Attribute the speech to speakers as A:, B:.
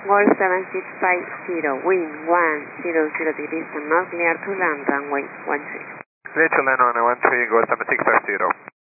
A: Golf 7650, wind 100 degrees and not clear to land, runway 13.
B: Clear to land on 13, Golf 7650.